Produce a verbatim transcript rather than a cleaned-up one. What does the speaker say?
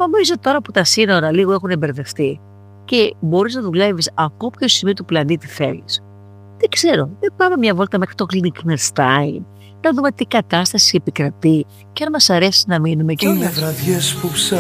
Νομίζω τώρα που τα σύνορα λίγο έχουν μπερδευτεί και μπορείς να δουλεύεις από όποιο σημείο του πλανήτη θέλεις. Δεν ξέρω, δεν πάμε μια βόλτα μέχρι το Liechtenstein, να δούμε τι κατάσταση επικρατεί και αν μας αρέσει να μείνουμε εκεί. Είναι βραδιές που